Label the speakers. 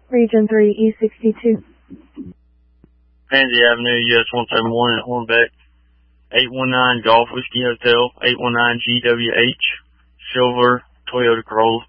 Speaker 1: Region 3, E62.
Speaker 2: Pansy Avenue, US 171 in Hornbeck. 819 Golf Whiskey Hotel, 819 GWH, silver Toyota Corolla.